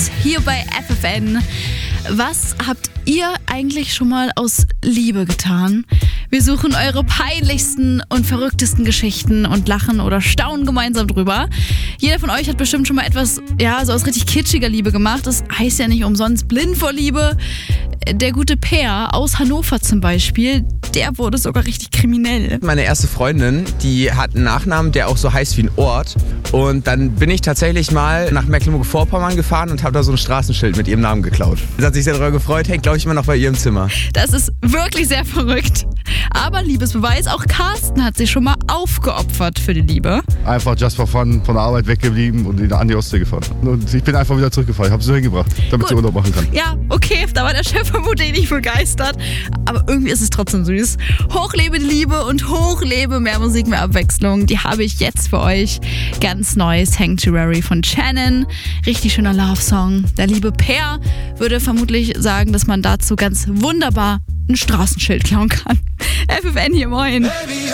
Hier bei FFN. Was habt ihr eigentlich schon mal aus Liebe getan? Wir suchen eure peinlichsten und verrücktesten Geschichten und lachen oder staunen gemeinsam drüber. Jeder von euch hat bestimmt schon mal etwas, so aus richtig kitschiger Liebe gemacht. Das heißt ja nicht umsonst blind vor Liebe. Der gute Peer aus Hannover zum Beispiel, der wurde sogar richtig kriminell. Meine erste Freundin, die hat einen Nachnamen, der auch so heißt wie ein Ort. Und dann bin ich tatsächlich mal nach Mecklenburg-Vorpommern gefahren und habe da so ein Straßenschild mit ihrem Namen geklaut. Sie hat sich sehr darüber gefreut, hängt, glaube ich, immer noch bei ihr im Zimmer. Das ist wirklich sehr verrückt. Aber Liebesbeweis, auch Carsten hat sich schon mal aufgeopfert für die Liebe. Einfach just for fun von der Arbeit weggeblieben und an die Ostsee gefahren. Und ich bin einfach wieder zurückgefahren. Ich habe sie hingebracht, damit sie Urlaub machen kann. Ja, okay, da war der Chef vermutlich nicht begeistert. Aber irgendwie ist es trotzdem süß. Hochlebe die Liebe und hochlebe mehr Musik, mehr Abwechslung. Die habe ich jetzt für euch. Ganz neu, Sanctuary von Shannon. Richtig schöner Love-Song. Der liebe Peer würde vermutlich sagen, dass man dazu ganz wunderbar ein Straßenschild klauen kann. FFN hier, moin.